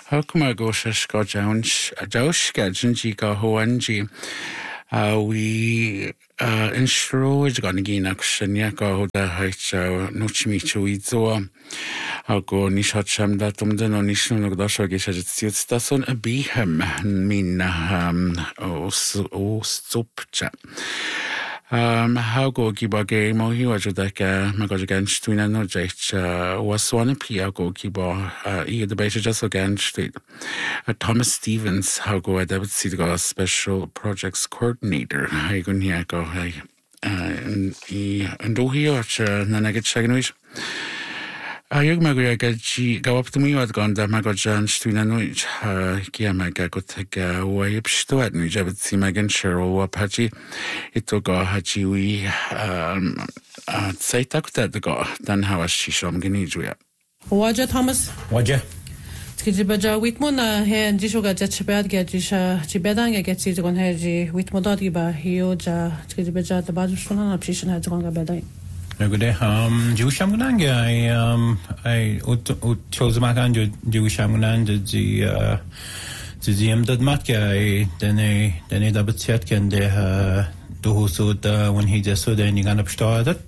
Hukma go go Josh Gadgenji go Hoanji. We instrued gonna gain action go the height Nuchmichu Izoa. Go Nishacham that the Nishun of the Shogish Stason a behem mean Supcha. How go Giba game or you are like Mago against Twin and Nojach was one a Pia go Giba, the base just against it. Thomas Stevens, how go I David Sidga special projects coordinator. I go near go and do here Nanaget Shaganwish. Ayog Maguia go up to me at Gonda Magojan Stunanoich, Giamaga go take away Stuart, Nujabit Simagan Cheryl Wapachi, it took a Hachiwi say tak that the go, then how was she shom Ganidria. Waja Thomas? Waja. Skijibaja Whitmona here and Jishoga Jachabad Gadisha, Chibedanga gets it on Herji, Whitmododiba, Hioja, Skijibaja, the Bajushuna obsession had gone bedai. Good day. Jewish Amgananga, I chose Makan Jewish Amganan, the Dad Matka, then a double set can they do so when he just saw the Nigan up started.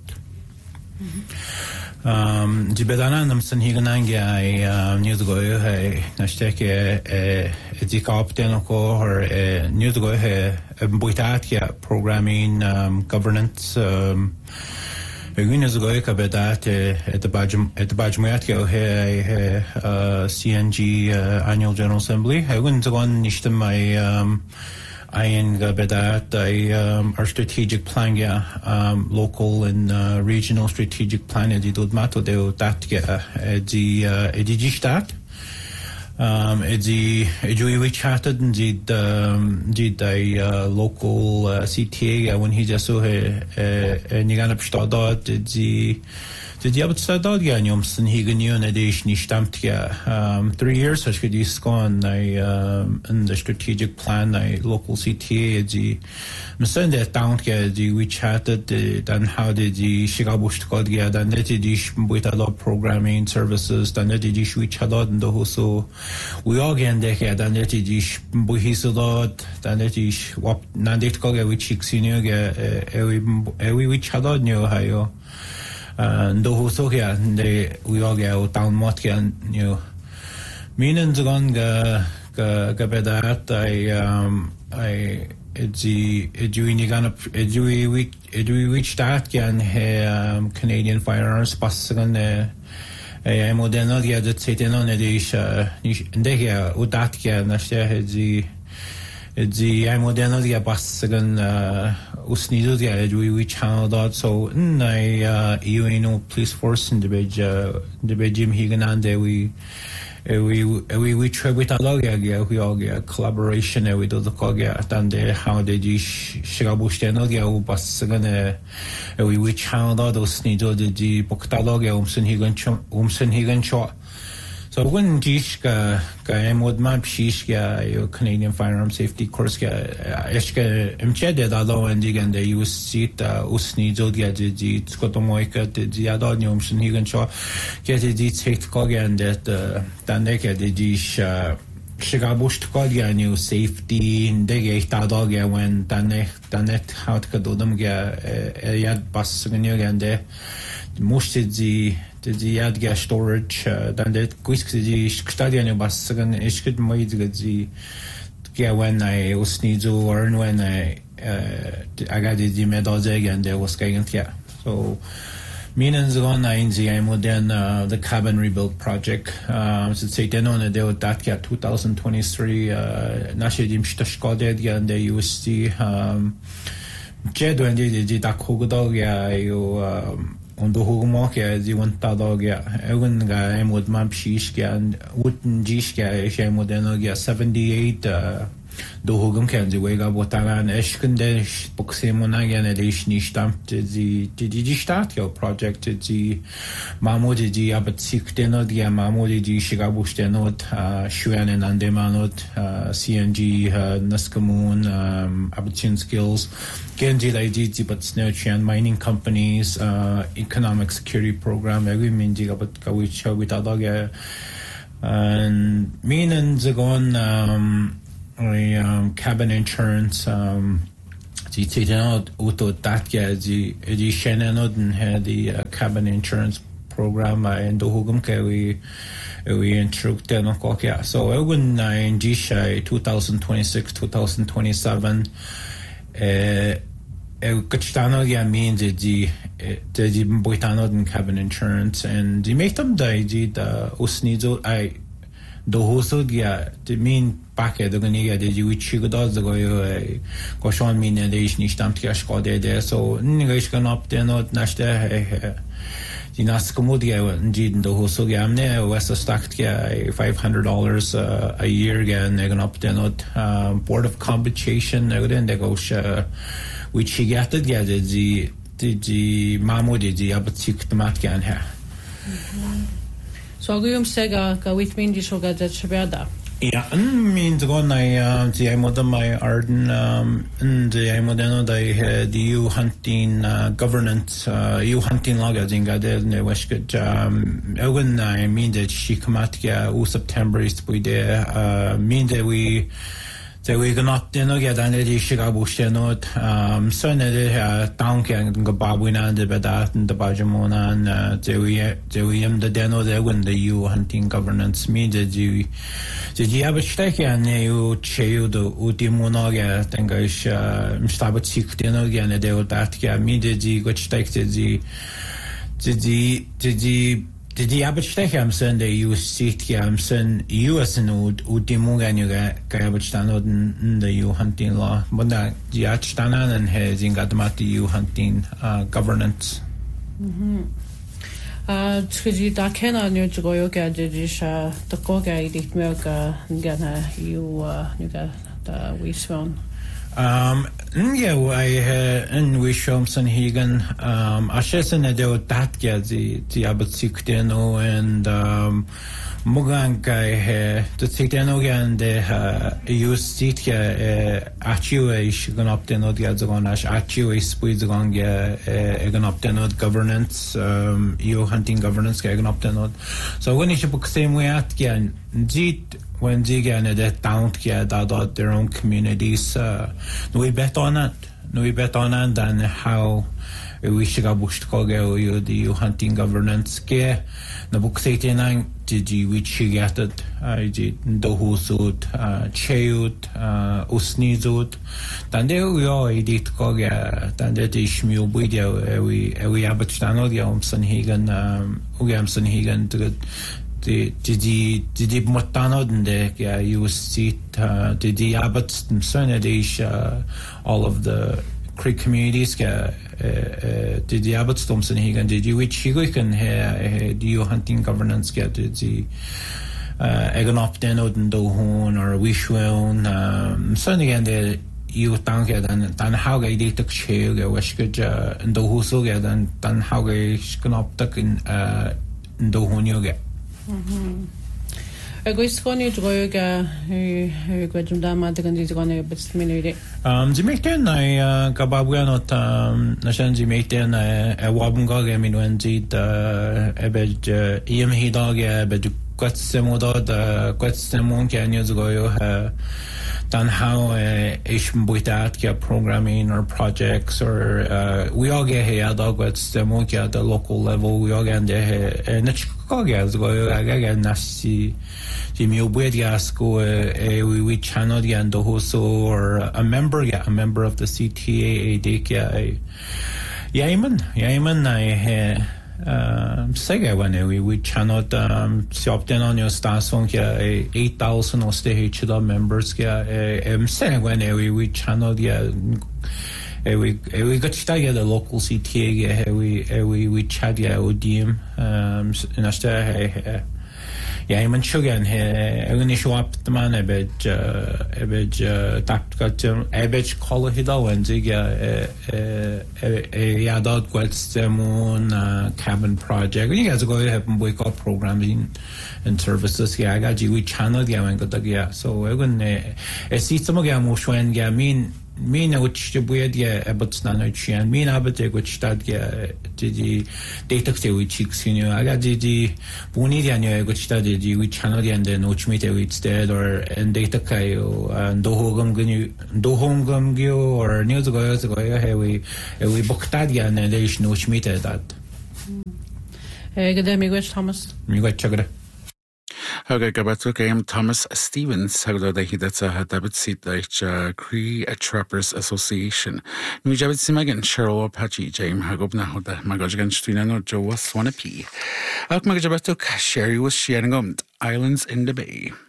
Jibedana Namson Higananga, I news ago, I Nashteke, a decop Denoko, or a news ago, a Buitatia programming, governance. Years ago, I covered that at the Bajmuatio here, CNG Annual General Assembly. I went to one Nishtam I covered that our strategic plan, local and regional strategic plan. I did matter that the start. We chatted and did a local CTA when he just saw Nigan up started the outside dog Jomson Higan edition stamped 3 years I should use gone in the strategic plan local CTA the Sunday down we chatted then how did the Chicago got then did with a lot of programming services then did we chatted and the so we all again there then did his lot then did what Nandit Koga which senior we chatted new Ohio and those so here we all get down Motkan meaning the gun I reached that can Canadian firearms passing I modern idea that sitting on edish they here with that can the modern idea passing usnido we channel that so I police force in the Jim Higan and we try with a log we all get collaboration with the Koga and how they Shigabush and Basagan we channel that those needle the Boktalog Umsen Higan shot. So when Jishka would map Shishka Canadian firearm safety course Eshka Mchede Alo and Digan they use seat Usni Zodia the Scotomoika the Adonium Higan Shaw get it take Koga and that Dandeka the Jish Shigabush Koga new safety in the gate Adoga when Danet how to do them get Yad Basagan and there most the Yadga storage, then the quick the Stadion Basagan Ishkid Moid the when I was need to earn when I got the medals and there was going here. So meanings on in the modern the cabin rebuild project. So say then on the that 2023 Nashidim Stashkod and the USC Jed when the Dakogodog on the Hogumoka, the one Tadoga, Ewan guy, would map Shishka and Wooden Jishka, Shamodenoga 78, the Hogum can the Wega Botaran, Eshkendesh, Boxemonagan, edition stamped the Digistatio project, the Mamodi, the Abatsik the Mamodi, Shigabush denot, Shuan and Andemanot, CNG, Naskamoon, Abatin skills. Genji did but snurch mining companies, economic security program, every mindig about Kawicha with Adaga And meaning to go on cabin insurance the taken auto that the Shannon had the cabin insurance program in the Hugum we instructed on Kokia. So I wouldn't in G 2026 2027 Kachitano means the Boitano and cabin insurance and the make them die the Usnizo I the Hoso the mean packet the Ganiga the which you does the Goshon mean and the Nishtamtia Skode there so Nigash can up there not Nashta the Naskamudia indeed the Hoso Gamne West Stacked $500 a year again they can up there not Board of Compensation then they go which he got the Mamudi the Abatik the Matgan here. So Gum Sega with Mindy Shoga Chabada. Yeah, means one I the Imoda my Arden and the Imodeno they had the U hunting governance U hunting logazing gadel ne washkut when I mean that she Kamatka u September is we there mean that we can not get any Chicago Shenot, son of the town can go Babwina and the Bedat and the Bajamona and the Deno there when the U hunting governance means that you have a stake and you chew the Utimonaga, think I Mstabat Sik Denogan, and they would that mean that you got staked the Abachtekam send a US Sitkam send US and Udimuganuga Kayabachtanod in the U hunting law, but that the Achtanan and has in Gadamati U hunting governance. Tsuji Dakena New Jogoyoka Jisha, the Koga, Ditmerka, Gana, you got the Wiswan. Yeah, and we show some Hagen, Ashesan Adeo Tatya, the Abatsikteno and Muganka, the Titanogan, the Sitka, Achue, Shiganopteno, the Azagonash, Achue, Spuizonga, Eganoptenod governance, EU hunting governance, Eganoptenod. So when you book same way at Gan, when they get that town that their own communities, we bet on it. We bet on it and how we should have bushed Koga the hunting governance care. The book 89 did you which you get it? I did the Husut, Cheut, Usnizut. Then there we all did Koga, then that is Shmu Budia, we have a Stanodia, Sanhagen, Williamson Hagen to did the Motanod the you see did the Abbots and Sonadish all of the Creek communities did the Abbots Thompson Hagan did you which you can hear do you hunting governance get the Eganoptenod and Dohon or Wishwell son again the you tank and how they did the chair wish good and the Huso get and how they can optic in Dohon you get. Agoisconi Droga, who got Dama, the Gandhi gonna be minute. The Maten, I Gababuanot, Nashanji Maten, a Wabungog, I mean, when did Ebed EMH dog, but quite similar, quite similar years ago, done how Asian Buitat programming or projects, or we all get here, dog, what's the monkey at the local level, we all get there, and Kogas go again nasi Jimmy Obediasco we channel the and also or a member of the CTA Yemen I Sega when we channel Siopten on your stance on 8,000 or stay members saying when we channel we got started the local CTA we chat ODM in a yeah I'm sure and I'm going to show up the man a bit color hidden when they yeah dot quite moon cabin project you guys are going to have wake up programming and services yeah I got you we channel yeah so I'm going to see some of them when yeah Mina which the weird about Stanochi and Mina but which that the data which I got the Bunidian which studied the we channel the and then ochmite with stead or and data kayo and dohogam gyo or news go we booked and there is no ochmite that. Good day, Miguel Thomas. Miguel Chagre. Okay, gabato game Thomas Stevens hagdo da hidata David seat like Cree Trappers Association. Nu David Simagan Cheryl Apache James Hagobna hoda magajan Stina no Joe Swanepi. Ak magabato Sherry was sharing Islands in the Bay.